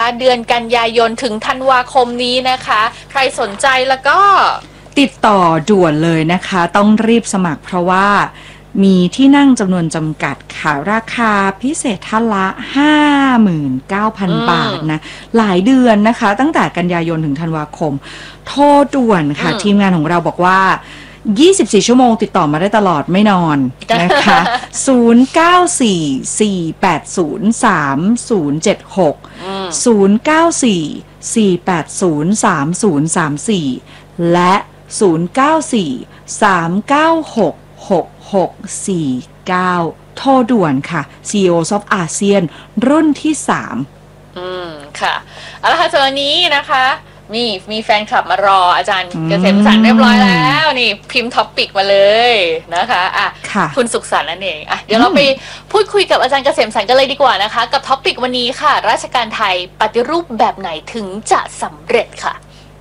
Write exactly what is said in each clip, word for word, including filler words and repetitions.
เดือนกันยายนถึงธันวาคมนี้นะคะใครสนใจแล้วก็ติดต่อด่วนเลยนะคะต้องรีบสมัครเพราะว่ามีที่นั่งจำนวนจำกัดค่ะราคาพิเศษท่านละ ห้าหมื่นเก้าพัน บาทนะหลายเดือนนะคะตั้งแต่กันยายนถึงธันวาคมโทรด่วนค่ะทีมงานของเราบอกว่ายี่สิบสี่ชั่วโมงติดต่อมาได้ตลอดไม่นอนนะคะศูนย์ เก้า สี่ สี่ แปด ศูนย์ สาม ศูนย์ เจ็ด หก ศูนย์ เก้า สี่ สี่ แปด ศูนย์ สาม ศูนย์ สาม สี่และศูนย์ เก้า สี่ สาม เก้า หก หก หก สี่ เก้าโทรด่วนค่ะ ซี อี โอ of อาเซียนรุ่นที่สามอืมค่ะเอาละค่ะส่วนวันนี้นะคะมีมีแฟนคลับมารออาจารย์เกษมสรรเรียบร้อยแล้วนี่พิมพ์ท็อปปิกมาเลยนะคะอ่ะคุณสุขสันต์นั่นเองอ่ะเดี๋ยวเราไปพูดคุยกับอาจารย์เกษมสรรกันเลยดีกว่านะคะกับท็อปปิกวันนี้ค่ะราชการไทยปฏิรูปแบบไหนถึงจะสำเร็จค่ะ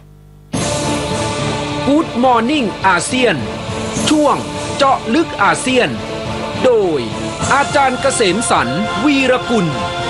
Good Morning อาเซียนช่วงเจาะลึกอาเซียนโดยอาจารย์เกษมสรรวีรกุล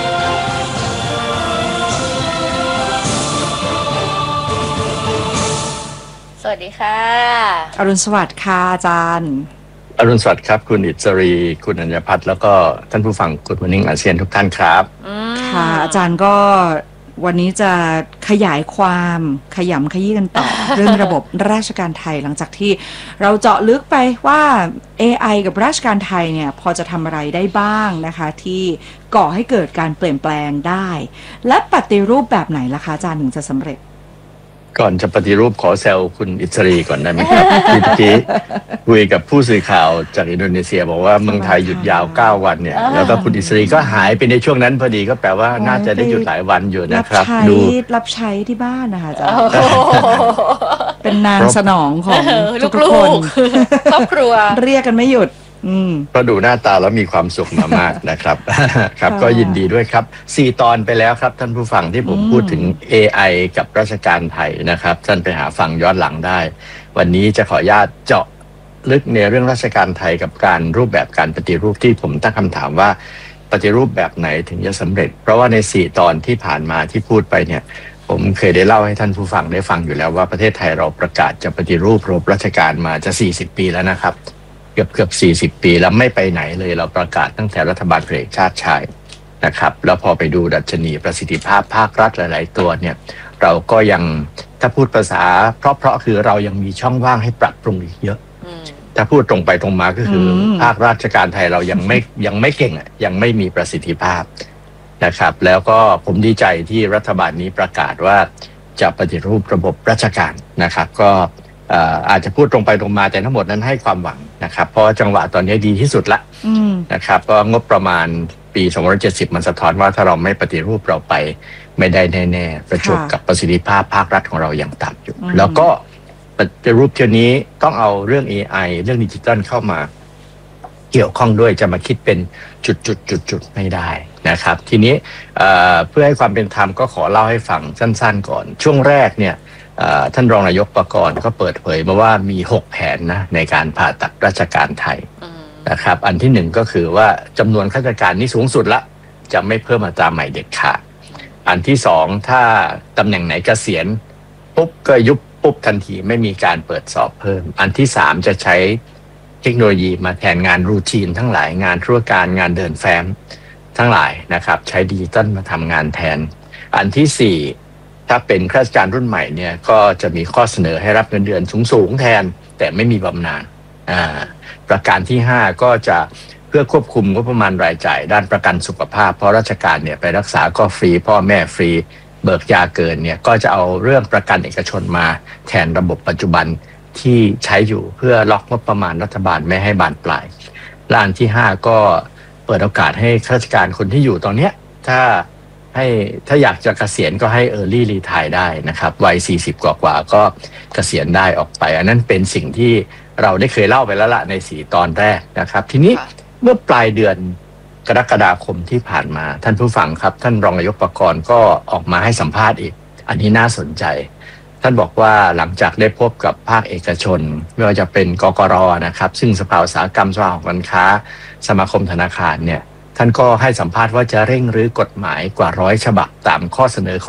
สวัสดีค่ะอรุณสวัสดิ์ค่ะอาจารย์อรุณสวัสดิ์ครับคุณอิสรีคุณอัญญพัฒน์แล้วก็ท่านผู้ฟัง Good Morning อาเซียนทุกท่านครับค่ะอาจารย์ก็วันนี้จะขยายความขยำขยี้กันต่อ เรื่องระบบราชการไทยหลังจากที่เราเจาะลึกไปว่า เอ ไอ กับราชการไทยเนี่ยพอจะทำอะไรได้บ้างนะคะที่ก่อให้เกิดการเปลี่ยนแปลงได้และปฏิรูปแบบไหนล่ะคะอาจารย์ถึงจะสำเร็จก่อนจะปฏิรูปขอแซวคุณอิสรีก่อนได้ไหมครับ เมื่อกี้คุยกับผู้สื่อข่าวจากอินโดนีเซียบอกว่าเมืองไทยหยุดยาวเก้าวันเนี่ยแล้วก็คุณอิสรีก็หายไปในช่วงนั้นพอดีก็แปลว่าน่าจะได้หยุดหลายวันอยู่นะครับดูรับใช้ที่บ้านนะคะอาจารย์เป็นนางสนองของทุกคนครอบครัวเรียกกันไม่หยุดก็ดูหน้าตาแล้วมีความสุขมามากนะครับครับก็ยินดีด้วยครับสี่ตอนไปแล้วครับท่านผู้ฟังที่ผมพูดถึง เอ ไอ กับราชการไทยนะครับท่านไปหาฟังย้อนหลังได้วันนี้จะขออนุญาตเจาะลึกในเรื่องราชการไทยกับการรูปแบบการปฏิรูปที่ผมตั้งคำถามว่าปฏิรูปแบบไหนถึงจะสำเร็จเพราะว่าในสี่ตอนที่ผ่านมาที่พูดไปเนี่ยผมเคยได้เล่าให้ท่านผู้ฟังได้ฟังอยู่แล้วว่าประเทศไทยเราประกาศจะปฏิรูประบบราชการมาจะสี่สิบปีแล้วนะครับเกือบเกือบสี่สิบปีแล้วไม่ไปไหนเลยเราประกาศตั้งแต่รัฐบาลพลเอกชาติชายนะครับแล้วพอไปดูดัชนีประสิทธิภาพภาครัฐหลายๆตัวเนี่ยเราก็ยังถ้าพูดภาษาเพราะๆคือเรายังมีช่องว่างให้ปรับปรุงอีกเยอะถ้าพูดตรงไปตรงมาก็คือภาคราชการไทยเรายังไม่ยังไม่เก่งอ่ะยังไม่มีประสิทธิภาพนะครับแล้วก็ผมดีใจที่รัฐบาลนี้ประกาศว่าจะปฏิรูประบบราชการนะครับก็อาจจะพูดตรงไปตรงมาแต่ทั้งหมดนั้นให้ความหวังนะครับเพราะจังหวะตอนนี้ดีที่สุดละนะครับก็งบประมาณปีสองพันเจ็ดสิบมันสะท้อนว่าถ้าเราไม่ปฏิรูปเราไปไม่ได้แน่ๆประจบกับประสิทธิภาพภาครัฐของเราอย่างต่ำอยู่แล้วก็ปฏิรูปเที่ยวนี้ต้องเอาเรื่อง เอ ไอ เรื่องดิจิทัลเข้ามาเกี่ยวข้องด้วยจะมาคิดเป็นจุดๆๆๆไม่ได้นะครับทีนี้เพื่อให้ความเป็นธรรมก็ขอเล่าให้ฟังสั้นๆก่อนช่วงแรกเนี่ยท่านรองนายกปกรณ์ก็เปิดเผยมาว่ามีหกแผนนะในการผ่าตัดราชการไทยนะครับอันที่หนึ่งก็คือว่าจำนวนข้าราชการนี่สูงสุดละจะไม่เพิ่มอัตราใหม่เด็ดขาดอันที่สองถ้าตำแหน่งไหนเกษียณปุ๊บก็ยุบปุ๊บทันทีไม่มีการเปิดสอบเพิ่มอันที่สามจะใช้เทคโนโลยีมาแทนงานรูทีนทั้งหลายงานธุรการงานเดินแฟ้มทั้งหลายนะครับใช้ดิจิตอลมาทำงานแทนอันที่สี่ถ้าเป็นข้าราชการรุ่นใหม่เนี่ยก็จะมีข้อเสนอให้รับเงินเดือนสูงๆแทนแต่ไม่มีบำนาญอ่าประการที่ห้าก็จะเพื่อควบคุมงบประมาณรายจ่ายด้านประกันสุขภาพเพราะราชการเนี่ยไปรักษาก็ฟรีพ่อแม่ฟรีเบิกยาเกินเนี่ยก็จะเอาเรื่องประกันเอกชนมาแทนระบบปัจจุบันที่ใช้อยู่เพื่อล็อกงบประมาณรัฐบาลไม่ให้บานปลายและอันที่ห้าก็เปิดโอกาสให้ข้าราชการคนที่อยู่ตอนเนี้ยถ้าให้ถ้าอยากจะเกษียณก็ให้ early retire ได้นะครับวัยสี่สิบกว่าๆก็เกษียณได้ออกไปอันนั้นเป็นสิ่งที่เราได้เคยเล่าไปแล้วละในสี่ตอนแรกนะครับทีนี้เมื่อปลายเดือนกรกฎาคมที่ผ่านมาท่านผู้ฟังครับท่านรองนายกปกรณ์ก็ออกมาให้สัมภาษณ์อีกอันนี้น่าสนใจท่านบอกว่าหลังจากได้พบกับภาคเอกชนไม่ว่าจะเป็นกกร.นะครับซึ่งสภาอุตสาหกรรมสภาหอการค้าสมาคมธนาคารเนี่ยท่านก็ให้สัมภาษณ์ว่าจะเร่งรื้อกฎหมายกว่าร้อยฉบับตามข้อเสนอของ